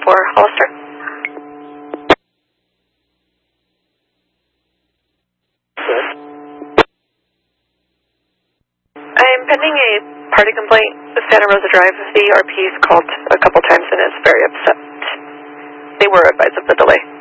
for Hollister. I'm pending a party complaint with Santa Rosa Drive. The RP's called a couple times and is very upset. They were advised of the delay.